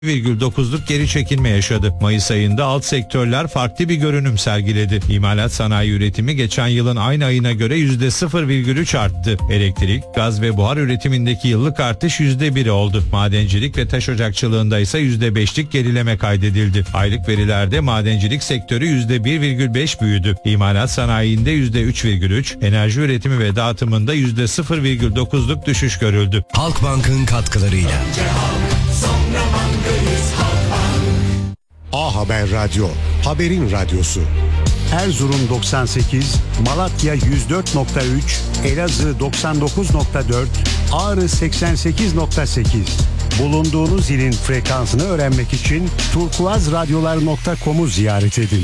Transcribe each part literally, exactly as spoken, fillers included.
virgül dokuzluk geri çekilme yaşadı. Mayıs ayında alt sektörler farklı bir görünüm sergiledi. İmalat sanayi üretimi geçen yılın aynı ayına göre yüzde sıfır virgül üç arttı. Elektrik, gaz ve buhar üretimindeki yıllık artış yüzde bir oldu. Madencilik ve taş ocakçılığında ise yüzde beşlik gerileme kaydedildi. Aylık verilerde madencilik sektörü yüzde bir virgül beş büyüdü. İmalat sanayinde yüzde üç virgül üç, enerji üretimi ve dağıtımında yüzde sıfır virgül dokuzluk düşüş görüldü. Halkbank'ın katkılarıyla. A Haber Radyo, haberin radyosu. Erzurum doksan sekiz, Malatya yüz dört nokta üç, Elazığ doksan dokuz nokta dört, Ağrı seksen sekiz nokta sekiz. Bulunduğunuz ilin frekansını öğrenmek için turkuazradyolar nokta com'u ziyaret edin.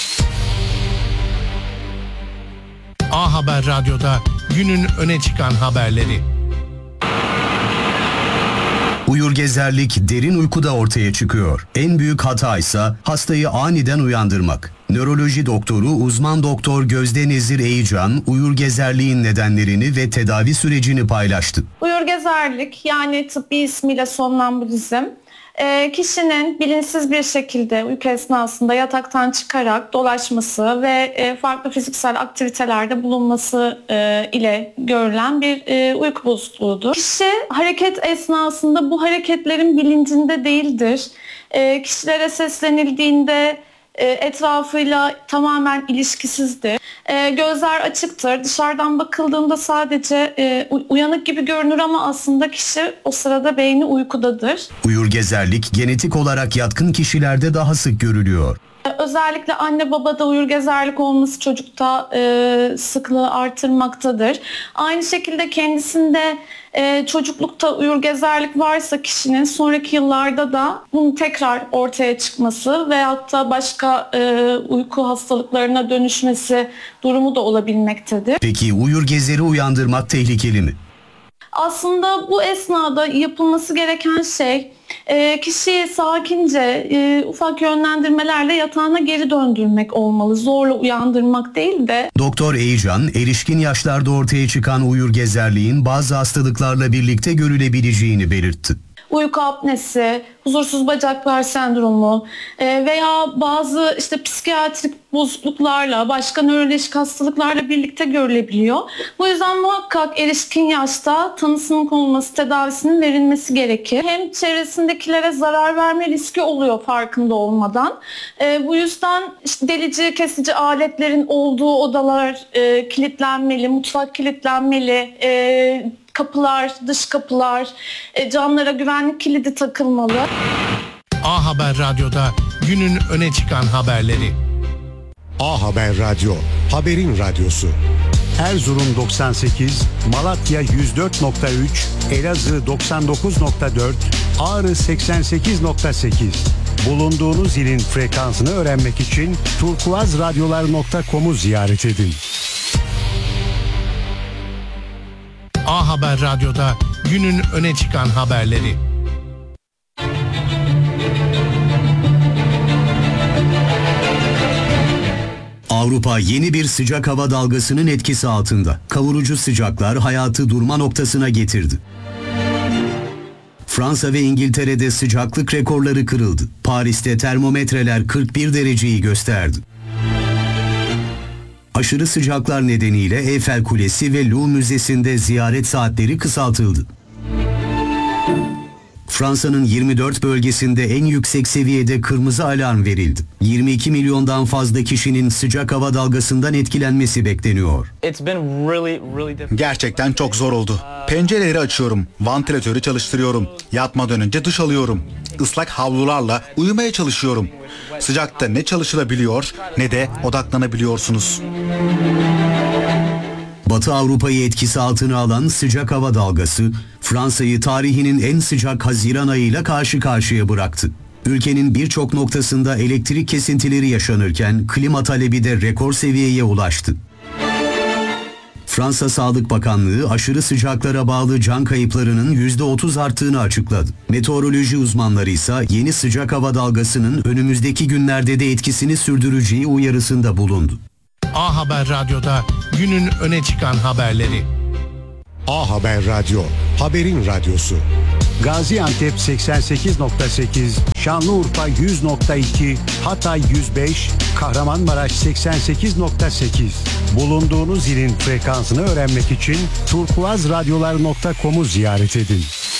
A Haber Radyo'da günün öne çıkan haberleri. Uyurgezerlik derin uykuda ortaya çıkıyor. En büyük hata ise hastayı aniden uyandırmak. Nöroloji doktoru uzman doktor Gözde Nezir Eyican, uyurgezerliğin nedenlerini ve tedavi sürecini paylaştı. Uyurgezerlik, yani tıbbi ismiyle somnambulizm, kişinin bilinçsiz bir şekilde uyku esnasında yataktan çıkarak dolaşması ve farklı fiziksel aktivitelerde bulunması ile görülen bir uyku bozukluğudur. Kişi hareket esnasında bu hareketlerin bilincinde değildir. Kişilere seslenildiğinde etrafıyla tamamen ilişkisizdir. Gözler açıktır. Dışarıdan bakıldığında sadece uyanık gibi görünür ama aslında kişi o sırada beyni uykudadır. Uyurgezerlik genetik olarak yatkın kişilerde daha sık görülüyor. Özellikle anne babada uyurgezerlik olması çocukta e, sıklığı artırmaktadır. Aynı şekilde kendisinde e, çocuklukta uyurgezerlik varsa kişinin sonraki yıllarda da bunun tekrar ortaya çıkması veyahut da başka e, uyku hastalıklarına dönüşmesi durumu da olabilmektedir. Peki uyurgezeri uyandırmak tehlikeli mi? Aslında bu esnada yapılması gereken şey kişiyi sakince ufak yönlendirmelerle yatağına geri döndürmek olmalı. Zorla uyandırmak değil de. Doktor Eyican, erişkin yaşlarda ortaya çıkan uyurgezerliğin bazı hastalıklarla birlikte görülebileceğini belirtti. Uyku apnesi, huzursuz bacaklar sendromu veya bazı işte psikiyatrik bozukluklarla, başka nörolojik hastalıklarla birlikte görülebiliyor. Bu yüzden muhakkak erişkin yaşta tanısının konulması, tedavisinin verilmesi gerekir. Hem çevresindekilere zarar verme riski oluyor farkında olmadan. Bu yüzden işte delici, kesici aletlerin olduğu odalar kilitlenmeli, mutfak kilitlenmeli, kapılar, dış kapılar, camlara güvenlik kilidi takılmalı. A Haber Radyo'da günün öne çıkan haberleri. A Haber Radyo, haberin radyosu. Erzurum doksan sekiz, Malatya yüz dört nokta üç, Elazığ doksan dokuz nokta dört, Ağrı seksen sekiz nokta sekiz. Bulunduğunuz ilin frekansını öğrenmek için turkuazradyolar nokta com'u ziyaret edin. A Haber Radyo'da günün öne çıkan haberleri. Avrupa yeni bir sıcak hava dalgasının etkisi altında. Kavurucu sıcaklar hayatı durma noktasına getirdi. Fransa ve İngiltere'de sıcaklık rekorları kırıldı. Paris'te termometreler kırk bir dereceyi gösterdi. Aşırı sıcaklar nedeniyle Eyfel Kulesi ve Louvre Müzesi'nde ziyaret saatleri kısaltıldı. Fransa'nın yirmi dört bölgesinde en yüksek seviyede kırmızı alarm verildi. yirmi iki milyondan fazla kişinin sıcak hava dalgasından etkilenmesi bekleniyor. Gerçekten çok zor oldu. Pencereleri açıyorum, vantilatörü çalıştırıyorum, yatmadan önce duş alıyorum. Islak havlularla uyumaya çalışıyorum. Sıcakta ne çalışılabiliyor ne de odaklanabiliyorsunuz. Batı Avrupa'yı etkisi altına alan sıcak hava dalgası, Fransa'yı tarihinin en sıcak Haziran ayıyla karşı karşıya bıraktı. Ülkenin birçok noktasında elektrik kesintileri yaşanırken klima talebi de rekor seviyeye ulaştı. Fransa Sağlık Bakanlığı aşırı sıcaklara bağlı can kayıplarının yüzde otuz arttığını açıkladı. Meteoroloji uzmanları ise yeni sıcak hava dalgasının önümüzdeki günlerde de etkisini sürdüreceği uyarısında bulundu. A Haber Radyo'da günün öne çıkan haberleri. A Haber Radyo, haberin radyosu. Gaziantep seksen sekiz nokta sekiz, Şanlıurfa yüz nokta iki, Hatay yüz beş, Kahramanmaraş seksen sekiz nokta sekiz. Bulunduğunuz ilin frekansını öğrenmek için turkuazradyolar nokta com'u ziyaret edin.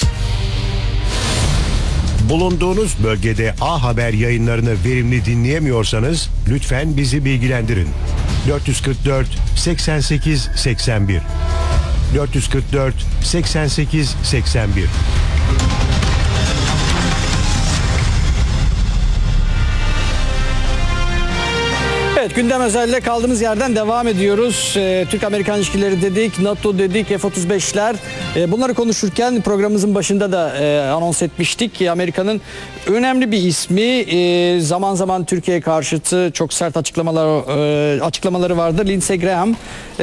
Bulunduğunuz bölgede A Haber yayınlarını verimli dinleyemiyorsanız lütfen bizi bilgilendirin. dört yüz kırk dört seksen sekiz seksen bir dört yüz kırk dört seksen sekiz seksen bir. Evet, gündem özelde kaldığımız yerden devam ediyoruz. Ee, Türk-Amerikan ilişkileri dedik, NATO dedik, F otuz beşler. Ee, bunları konuşurken programımızın başında da e, anons etmiştik ki Amerika'nın önemli bir ismi, e, zaman zaman Türkiye karşıtı çok sert açıklamalar e, açıklamaları vardı. Lindsey Graham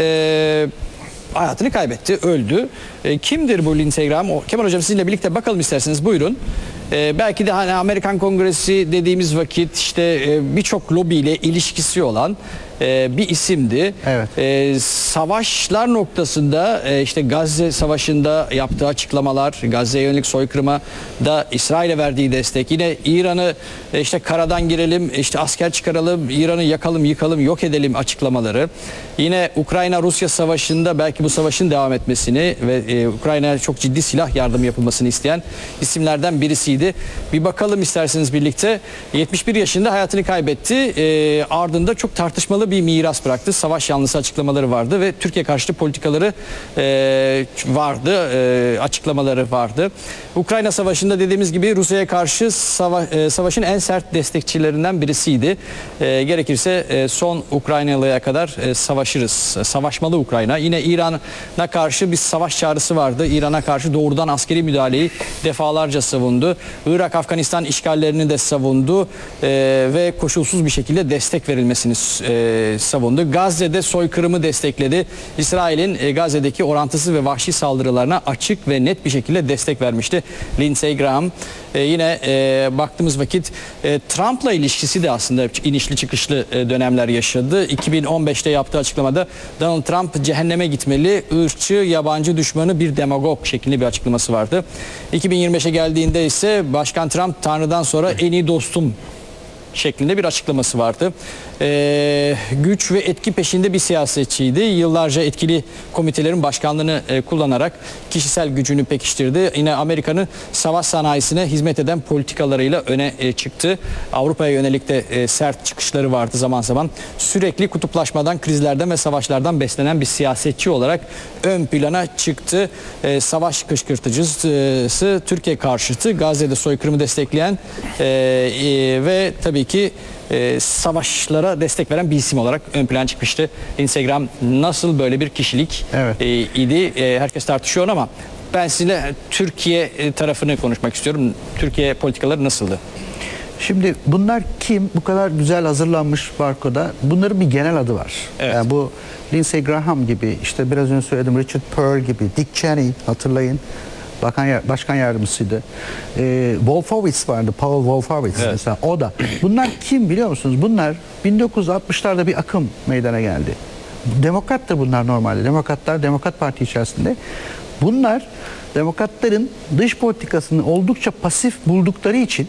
e, hayatını kaybetti, öldü. E, kimdir bu Lindsey Graham? O, Kemal Hocam sizinle birlikte bakalım isterseniz, buyurun. Ee, belki de hani Amerikan Kongresi dediğimiz vakit işte e, birçok lobiyle ilişkisi olan e, bir isimdi. Evet. E, savaşlar noktasında e, işte Gazze Savaşı'nda yaptığı açıklamalar, Gazze'ye yönelik soykırıma da İsrail'e verdiği destek, yine İran'ı e, işte karadan girelim, işte asker çıkaralım, İran'ı yakalım, yıkalım, yok edelim açıklamaları. Yine Ukrayna-Rusya Savaşı'nda belki bu savaşın devam etmesini ve e, Ukrayna'ya çok ciddi silah yardımı yapılmasını isteyen isimlerden birisiydi. Bir bakalım isterseniz birlikte. yetmiş bir yaşında hayatını kaybetti. E, ardında çok tartışmalı bir miras bıraktı. Savaş yanlısı açıklamaları vardı ve Türkiye karşıtı politikaları e, vardı. E, açıklamaları vardı. Ukrayna Savaşı'nda dediğimiz gibi Rusya'ya karşı sava e, savaşın en sert destekçilerinden birisiydi. E, gerekirse e, son Ukraynalı'ya kadar e, savaşırız. Savaşmalı Ukrayna. Yine İran'a karşı bir savaş çağrısı vardı. İran'a karşı doğrudan askeri müdahaleyi defalarca savundu. Irak, Afganistan işgallerini de savundu e, ve koşulsuz bir şekilde destek verilmesini e, savundu. Gazze'de soykırımı destekledi. İsrail'in e, Gazze'deki orantısız ve vahşi saldırılarına açık ve net bir şekilde destek vermişti Lindsey Graham. E, yine e, baktığımız vakit e, Trump'la ilişkisi de aslında inişli çıkışlı e, dönemler yaşadı. iki bin on beşte yaptığı açıklamada Donald Trump cehenneme gitmeli, ırkçı, yabancı düşmanı bir demagog şeklinde bir açıklaması vardı. iki bin yirmi beşe geldiğinde ise Başkan Trump Tanrı'dan sonra en iyi dostum şeklinde bir açıklaması vardı. Ee, güç ve etki peşinde bir siyasetçiydi. Yıllarca etkili komitelerin başkanlığını e, kullanarak kişisel gücünü pekiştirdi. Yine Amerika'nın savaş sanayisine hizmet eden politikalarıyla öne e, çıktı. Avrupa'ya yönelik de e, sert çıkışları vardı zaman zaman. Sürekli kutuplaşmadan, krizlerden ve savaşlardan beslenen bir siyasetçi olarak ön plana çıktı. E, savaş kışkırtıcısı, Türkiye karşıtı, Gazze'de soykırımı destekleyen e, e, ve tabii ki e, savaşlara destek veren bir isim olarak ön plana çıkmıştı. Instagram nasıl böyle bir kişilik Evet. e, idi e, herkes tartışıyor ama ben sizinle Türkiye tarafını konuşmak istiyorum. Türkiye politikaları nasıldı? Şimdi bunlar kim? Bu kadar güzel hazırlanmış barkoda. Bunların bir genel adı var. Evet. Yani bu Lindsey Graham gibi, işte biraz önce söyledim Richard Pearl gibi, Dick Cheney hatırlayın. Bakan, başkan yardımcısıydı. Ee, Wolfowitz vardı. Paul Wolfowitz Evet. mesela. O da. Bunlar kim biliyor musunuz? Bunlar bin dokuz yüz altmışlarda bir akım meydana geldi. Demokrattır bunlar normalde. Demokratlar Demokrat Parti içerisinde. Bunlar demokratların dış politikasını oldukça pasif buldukları için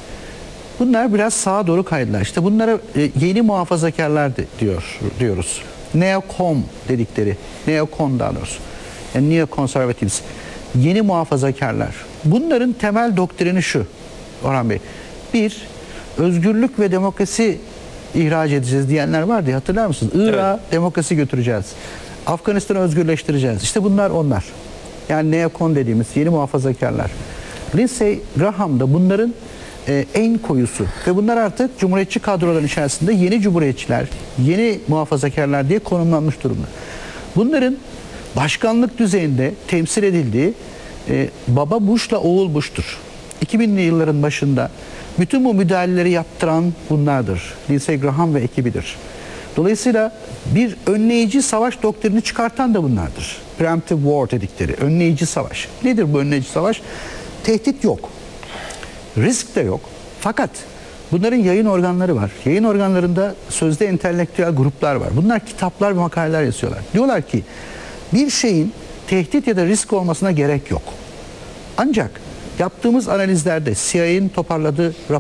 bunlar biraz sağa doğru kaydılar. İşte bunlara e, yeni muhafazakarlar diyor diyoruz. Neocon dedikleri. Neocon daha doğrusu. Yani neokonservatives. Yeni muhafazakarlar. Bunların temel doktrini şu Orhan Bey. Bir, özgürlük ve demokrasi ihraç edeceğiz diyenler vardı ya, hatırlar mısınız? Irak'a evet. demokrasi götüreceğiz. Afganistan'ı özgürleştireceğiz. İşte bunlar onlar. Yani neokon dediğimiz yeni muhafazakarlar. Lindsey Graham da bunların e, en koyusu. Ve bunlar artık cumhuriyetçi kadroların içerisinde yeni cumhuriyetçiler, yeni muhafazakarlar diye konumlanmış durumda. Bunların başkanlık düzeyinde temsil edildiği e, baba Bush'la oğul Bush'tur. iki binli yılların başında bütün bu müdahaleleri yaptıran bunlardır. Lindsey Graham ve ekibidir. Dolayısıyla bir önleyici savaş doktrini çıkartan da bunlardır. Preemptive war dedikleri önleyici savaş. Nedir bu önleyici savaş? Tehdit yok. Risk de yok. Fakat bunların yayın organları var. Yayın organlarında sözde entelektüel gruplar var. Bunlar kitaplar ve makaleler yazıyorlar. Diyorlar ki bir şeyin tehdit ya da risk olmasına gerek yok. Ancak Yaptığımız analizlerde C I A'nin toparladığı